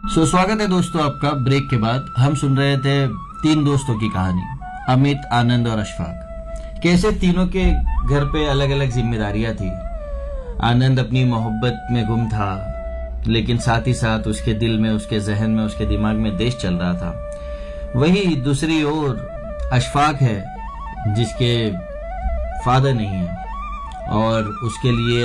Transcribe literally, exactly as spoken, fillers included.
सो स्वागत है दोस्तों आपका। ब्रेक के बाद हम सुन रहे थे तीन दोस्तों की कहानी, अमित, आनंद और अशफाक। कैसे तीनों के घर पे अलग अलग जिम्मेदारियां थी। आनंद अपनी मोहब्बत में गुम था, लेकिन साथ ही साथ उसके दिल में, उसके जहन में, उसके दिमाग में देश चल रहा था। वही दूसरी ओर अशफाक है जिसके फादर नहीं है और उसके लिए